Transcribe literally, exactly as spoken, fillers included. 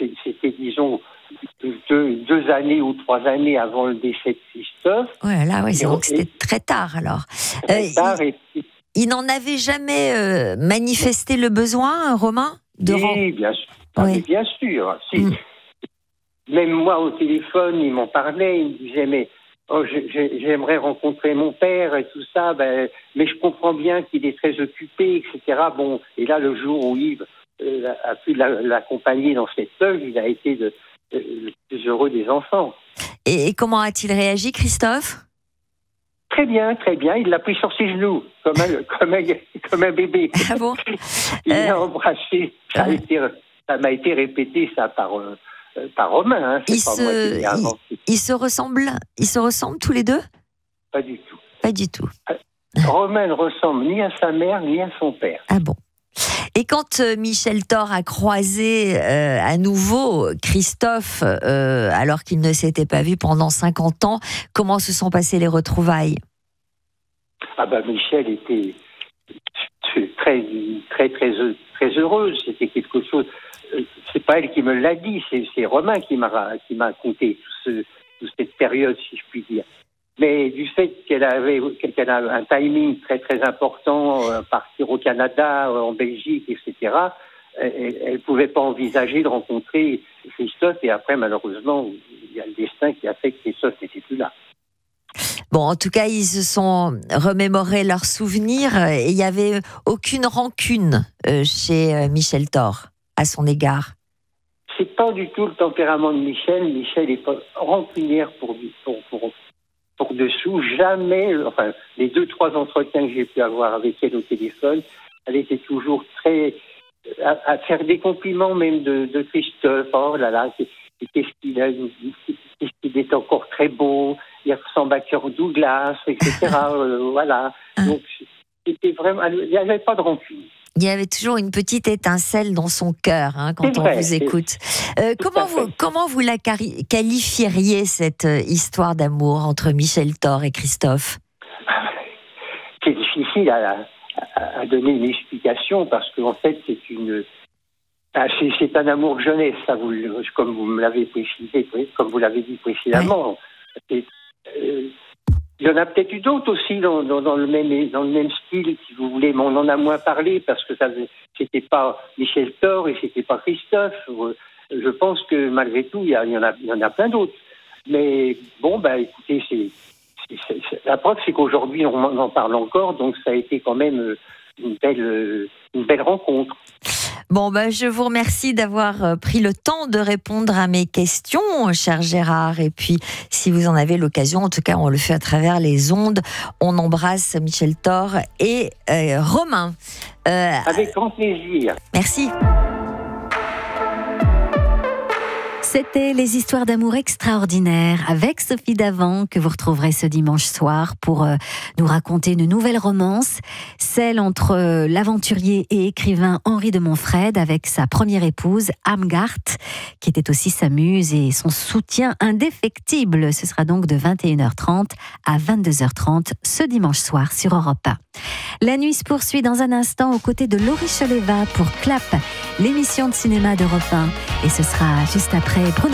c'était, disons, deux, deux années ou trois années avant le décès de Christophe. Ouais, là, ouais, c'est donc c'était très tard alors. Très euh, tard, il, et puis, il n'en avait jamais euh, manifesté le besoin, Romain, de oui, ren- bien sûr. Ah, Oui. mais bien sûr. Si. Mm. Même moi, au téléphone, il m'en parlait. Il me disait, mais oh, je- je- j'aimerais rencontrer mon père et tout ça. Ben, mais je comprends bien qu'il est très occupé, et cetera. Bon, et là, le jour où Yves euh, a pu la- l'accompagner dans cette œuvre, il a été de, de- le plus heureux des enfants. Et, et comment a-t-il réagi, Christophe? Très bien, très bien. Il l'a pris sur ses genoux, comme un, comme un, comme un bébé. Ah bon? Il l'a Euh, embrassé. Ça, a euh. été, ça m'a été répété, ça, par, euh, par Romain. Hein. C'est Ils pas moi qui se, l'ai ils, inventé. ils se ressemblent, ils se ressemblent tous les deux? Pas du tout. Pas du tout. Romain ne ressemble ni à sa mère, ni à son père. Ah bon. Et quand euh, Michel Thor a croisé euh, à nouveau Christophe, euh, alors qu'il ne s'était pas vu pendant cinquante ans, comment se sont passées les retrouvailles? Ah ben, Michel était très, très, très, très heureuse. C'était quelque chose. C'est pas elle qui me l'a dit, c'est, c'est Romain qui m'a, qui m'a conté tout ce, toute cette période, si je puis dire. Mais du fait qu'elle avait, qu'elle a un timing très très important, euh, partir au Canada, euh, en Belgique, et cetera. Elle ne pouvait pas envisager de rencontrer Christophe. Et après, malheureusement, il y a le destin qui a fait que Christophe n'était plus là. Bon, en tout cas, ils se sont remémorés leurs souvenirs et il n'y avait aucune rancune euh, chez euh, Michel Thor à son égard. C'est pas du tout le tempérament de Michel. Michel est pas rancunière pour, pour, pour, pour dessous. Jamais, enfin, les deux, trois entretiens que j'ai pu avoir avec elle au téléphone, elle était toujours très, à, à faire des compliments même de, de Christophe. Oh là là, qu'est-ce qu'il a, qu'est-ce qu'il est encore très beau. Il ressemble à Kirk Douglas, et cetera. euh, voilà. Donc, c'était vraiment, il n'y avait pas de rancune. Il y avait toujours une petite étincelle dans son cœur hein, quand C'est on vrai, vous écoute. Euh, comment, vous, comment vous la cari- qualifieriez, cette euh, histoire d'amour entre Michel Thor et Christophe? C'est difficile à, à, à donner une explication parce qu'en fait, c'est une... C'est, c'est un amour jeunesse, ça, vous, comme vous me l'avez précisé, comme vous l'avez dit précédemment. Et, euh, il y en a peut-être eu d'autres aussi dans, dans, dans, le même, dans le même style, si vous voulez, mais on en a moins parlé parce que ça, c'était pas Michel Thor et c'était pas Christophe. Je pense que malgré tout, il y, a, il y, en, a, il y en a plein d'autres. Mais bon, bah, écoutez, c'est, c'est, c'est, c'est, la preuve, c'est qu'aujourd'hui, on en parle encore, donc ça a été quand même une belle, une belle rencontre. Bon, ben, je vous remercie d'avoir pris le temps de répondre à mes questions, cher Gérard. Et puis, si vous en avez l'occasion, en tout cas, on le fait à travers les ondes. On embrasse Michel Thor et euh, Romain. Euh, Avec grand plaisir. Merci. C'était les histoires d'amour extraordinaires avec Sophie Davant que vous retrouverez ce dimanche soir pour euh, nous raconter une nouvelle romance, celle entre euh, l'aventurier et écrivain Henri de Montfred avec sa première épouse Amgart, qui était aussi sa muse et son soutien indéfectible. Ce sera donc de vingt et une heures trente à vingt-deux heures trente ce dimanche soir sur Europe un. La nuit se poursuit dans un instant aux côtés de Laurie Choleva pour Clap, l'émission de cinéma d'Europe un. Et ce sera juste après Bruno